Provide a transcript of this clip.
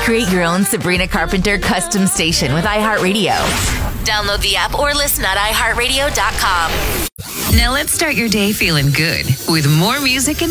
Create your own Sabrina Carpenter custom station with iHeartRadio. Download the app or listen at iHeartRadio.com. Now let's start your day feeling good with more music and